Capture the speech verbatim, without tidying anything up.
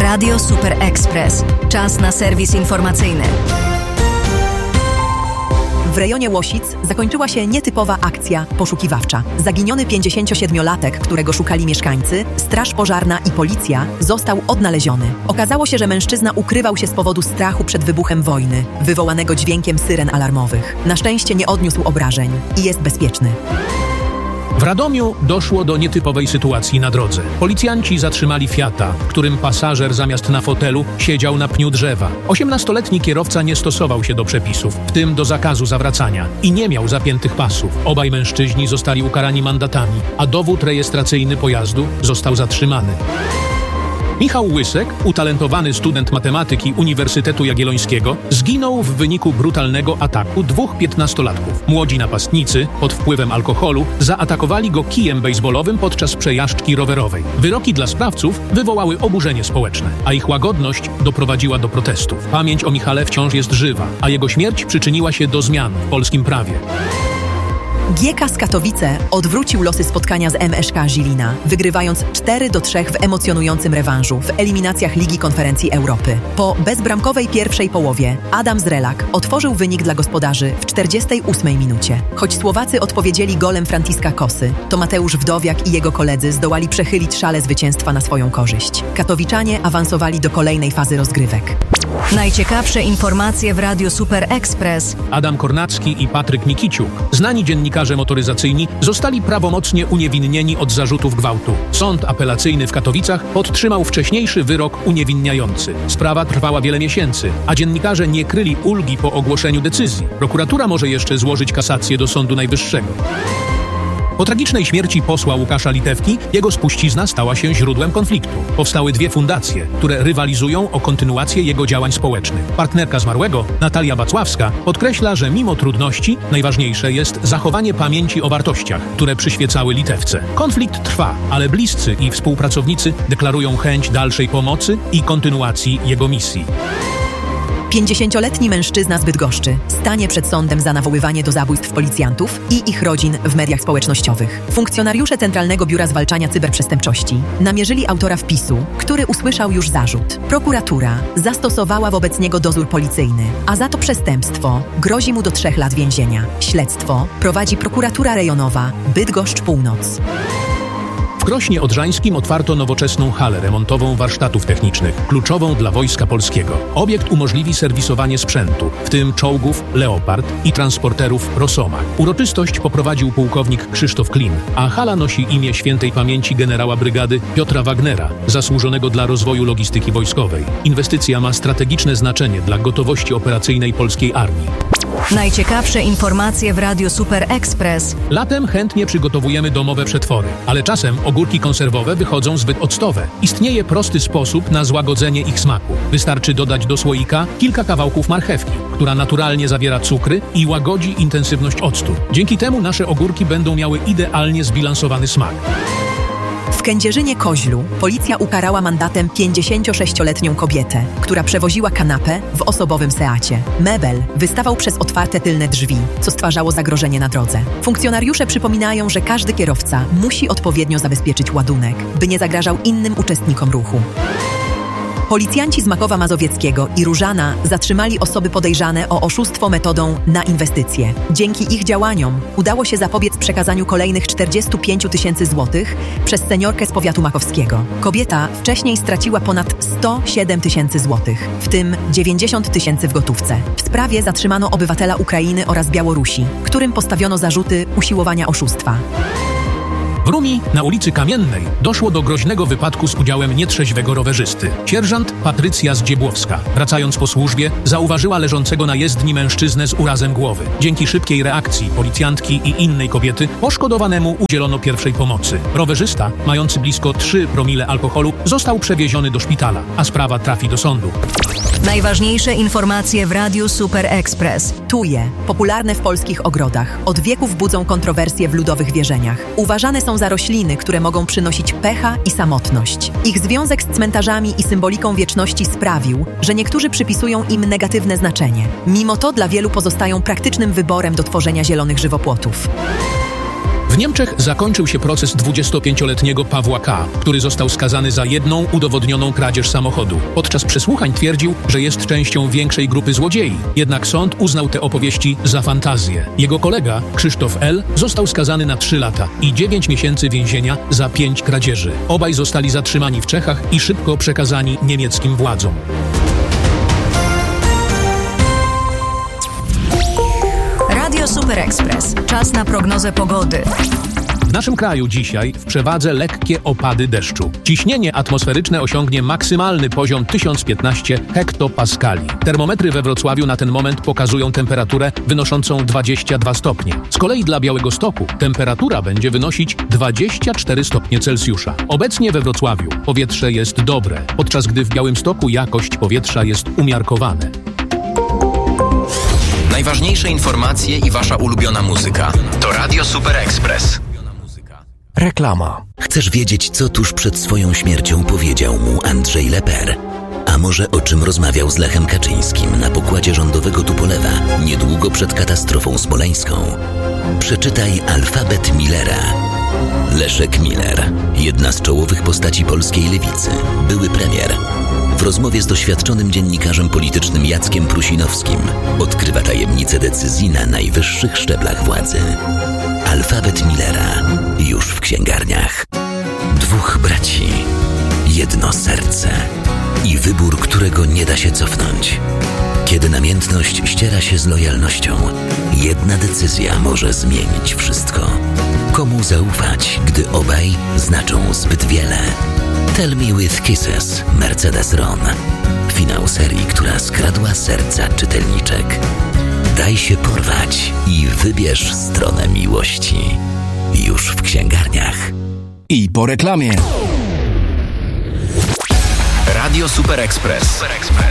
Radio Super Express. Czas na serwis informacyjny. W rejonie Łosic zakończyła się nietypowa akcja poszukiwawcza. Zaginiony pięćdziesięciosiedmiolatek, którego szukali mieszkańcy, straż pożarna i policja, został odnaleziony. Okazało się, że mężczyzna ukrywał się z powodu strachu przed wybuchem wojny, wywołanego dźwiękiem syren alarmowych. Na szczęście nie odniósł obrażeń i jest bezpieczny. W Radomiu doszło do nietypowej sytuacji na drodze. Policjanci zatrzymali Fiata, w którym pasażer zamiast na fotelu siedział na pniu drzewa. osiemnastoletni kierowca nie stosował się do przepisów, w tym do zakazu zawracania, i nie miał zapiętych pasów. Obaj mężczyźni zostali ukarani mandatami, a dowód rejestracyjny pojazdu został zatrzymany. Michał Łysek, utalentowany student matematyki Uniwersytetu Jagiellońskiego, zginął w wyniku brutalnego ataku dwóch piętnastolatków. Młodzi napastnicy, pod wpływem alkoholu, zaatakowali go kijem bejsbolowym podczas przejażdżki rowerowej. Wyroki dla sprawców wywołały oburzenie społeczne, a ich łagodność doprowadziła do protestów. Pamięć o Michale wciąż jest żywa, a jego śmierć przyczyniła się do zmian w polskim prawie. G K z Katowice odwrócił losy spotkania z M S K Żilina, wygrywając cztery do trzech w emocjonującym rewanżu w eliminacjach Ligi Konferencji Europy. Po bezbramkowej pierwszej połowie Adam Zrelak otworzył wynik dla gospodarzy w czterdziestej ósmej minucie. Choć Słowacy odpowiedzieli golem Franciska Kosy, to Mateusz Wdowiak i jego koledzy zdołali przechylić szale zwycięstwa na swoją korzyść. Katowiczanie awansowali do kolejnej fazy rozgrywek. Najciekawsze informacje w Radiu Super Express. Adam Kornacki i Patryk Nikiciuk, znani dziennikarze motoryzacyjni, zostali prawomocnie uniewinnieni od zarzutów gwałtu. Sąd apelacyjny w Katowicach podtrzymał wcześniejszy wyrok uniewinniający. Sprawa trwała wiele miesięcy, a dziennikarze nie kryli ulgi po ogłoszeniu decyzji. Prokuratura może jeszcze złożyć kasację do Sądu Najwyższego. Po tragicznej śmierci posła Łukasza Litewki jego spuścizna stała się źródłem konfliktu. Powstały dwie fundacje, które rywalizują o kontynuację jego działań społecznych. Partnerka zmarłego, Natalia Wacławska, podkreśla, że mimo trudności najważniejsze jest zachowanie pamięci o wartościach, które przyświecały Litewce. Konflikt trwa, ale bliscy i współpracownicy deklarują chęć dalszej pomocy i kontynuacji jego misji. pięćdziesięcioletni mężczyzna z Bydgoszczy stanie przed sądem za nawoływanie do zabójstw policjantów i ich rodzin w mediach społecznościowych. Funkcjonariusze Centralnego Biura Zwalczania Cyberprzestępczości namierzyli autora wpisu, który usłyszał już zarzut. Prokuratura zastosowała wobec niego dozór policyjny, a za to przestępstwo grozi mu do trzech lat więzienia. Śledztwo prowadzi prokuratura rejonowa Bydgoszcz Północ. W Krośnie Odrzańskim otwarto nowoczesną halę remontową warsztatów technicznych, kluczową dla Wojska Polskiego. Obiekt umożliwi serwisowanie sprzętu, w tym czołgów Leopard i transporterów Rosomach. Uroczystość poprowadził pułkownik Krzysztof Klin, a hala nosi imię świętej pamięci generała brygady Piotra Wagnera, zasłużonego dla rozwoju logistyki wojskowej. Inwestycja ma strategiczne znaczenie dla gotowości operacyjnej polskiej armii. Najciekawsze informacje w Radiu Super Express. Latem chętnie przygotowujemy domowe przetwory, ale czasem ogórki konserwowe wychodzą zbyt octowe. Istnieje prosty sposób na złagodzenie ich smaku. Wystarczy dodać do słoika kilka kawałków marchewki, która naturalnie zawiera cukry i łagodzi intensywność octu. Dzięki temu nasze ogórki będą miały idealnie zbilansowany smak. W Kędzierzynie-Koźlu policja ukarała mandatem pięćdziesięciosześcioletnią kobietę, która przewoziła kanapę w osobowym Seacie. Mebel wystawał przez otwarte tylne drzwi, co stwarzało zagrożenie na drodze. Funkcjonariusze przypominają, że każdy kierowca musi odpowiednio zabezpieczyć ładunek, by nie zagrażał innym uczestnikom ruchu. Policjanci z Makowa Mazowieckiego i Różana zatrzymali osoby podejrzane o oszustwo metodą na inwestycje. Dzięki ich działaniom udało się zapobiec przekazaniu kolejnych czterdziestu pięciu tysięcy złotych przez seniorkę z powiatu makowskiego. Kobieta wcześniej straciła ponad sto siedem tysięcy złotych, w tym dziewięćdziesiąt tysięcy w gotówce. W sprawie zatrzymano obywatela Ukrainy oraz Białorusi, którym postawiono zarzuty usiłowania oszustwa. W Rumi, na ulicy Kamiennej, doszło do groźnego wypadku z udziałem nietrzeźwego rowerzysty. Sierżant Patrycja Zdziebłowska, wracając po służbie, zauważyła leżącego na jezdni mężczyznę z urazem głowy. Dzięki szybkiej reakcji policjantki i innej kobiety poszkodowanemu udzielono pierwszej pomocy. Rowerzysta, mający blisko trzy promile alkoholu, został przewieziony do szpitala, a sprawa trafi do sądu. Najważniejsze informacje w Radiu Super Express. Tuje, popularne w polskich ogrodach, od wieków budzą kontrowersje w ludowych wierzeniach. Uważane są za rośliny, które mogą przynosić pecha i samotność. Ich związek z cmentarzami i symboliką wieczności sprawił, że niektórzy przypisują im negatywne znaczenie. Mimo to dla wielu pozostają praktycznym wyborem do tworzenia zielonych żywopłotów. W W Niemczech zakończył się proces dwudziestopięcioletniego Pawła K., który został skazany za jedną udowodnioną kradzież samochodu. Podczas przesłuchań twierdził, że jest częścią większej grupy złodziei. Jednak sąd uznał te opowieści za fantazję. Jego kolega, Krzysztof L., został skazany na trzy lata i dziewięć miesięcy więzienia za pięć kradzieży. Obaj zostali zatrzymani w Czechach i szybko przekazani niemieckim władzom. Radio Super Express. Czas na prognozę pogody. W naszym kraju dzisiaj w przewadze lekkie opady deszczu. Ciśnienie atmosferyczne osiągnie maksymalny poziom tysiąc piętnaście hektopaskali. Termometry we Wrocławiu na ten moment pokazują temperaturę wynoszącą dwadzieścia dwa stopnie. Z kolei dla Białegostoku temperatura będzie wynosić dwadzieścia cztery stopnie Celsjusza. Obecnie we Wrocławiu powietrze jest dobre, podczas gdy w Białymstoku jakość powietrza jest umiarkowane. Najważniejsze informacje i wasza ulubiona muzyka to Radio Super Express. Reklama. Chcesz wiedzieć, co tuż przed swoją śmiercią powiedział mu Andrzej Leper? A może o czym rozmawiał z Lechem Kaczyńskim na pokładzie rządowego Tupolewa niedługo przed katastrofą smoleńską? Przeczytaj Alfabet Millera. Leszek Miller, jedna z czołowych postaci polskiej lewicy, były premier. W rozmowie z doświadczonym dziennikarzem politycznym Jackiem Prusinowskim odkrywa tajemnice decyzji na najwyższych szczeblach władzy. Alfabet Millera już w księgarniach. Dwóch braci, jedno serce i wybór, którego nie da się cofnąć. Kiedy namiętność ściera się z lojalnością, jedna decyzja może zmienić wszystko. Komu zaufać, gdy obaj znaczą zbyt wiele? Tell Me With Kisses, Mercedes Ron. Finał serii, która skradła serca czytelniczek. Daj się porwać i wybierz stronę miłości. Już w księgarniach. I po reklamie. Radio Super Express.